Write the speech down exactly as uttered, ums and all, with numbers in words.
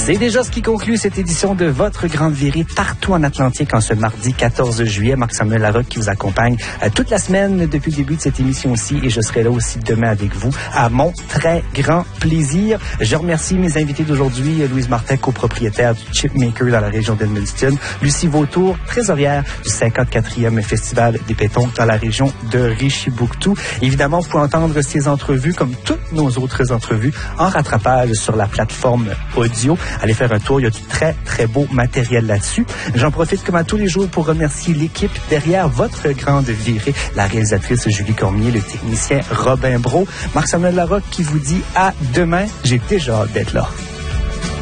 C'est déjà ce qui conclut cette édition de Votre Grande Virée partout en Atlantique en ce mardi quatorze juillet. Marc-Samuel Larocque qui vous accompagne euh, toute la semaine depuis le début de cette émission aussi et je serai là aussi demain avec vous à mon très grand plaisir. Je remercie mes invités d'aujourd'hui, Louise Martin, copropriétaire du Chipmaker dans la région d'Edmundston, Lucie Vautour, trésorière du cinquante-quatrième Festival des pétoncles dans la région de Richibouctou. Évidemment, vous pouvez entendre ces entrevues comme toutes nos autres entrevues en rattrapage sur la plateforme audio. Allez faire un tour, il y a du très, très beau matériel là-dessus. J'en profite comme à tous les jours pour remercier l'équipe derrière Votre Grande Virée, la réalisatrice Julie Cormier, le technicien Robin Brault, Marc-Samuel Larocque qui vous dit à demain. J'ai déjà hâte d'être là.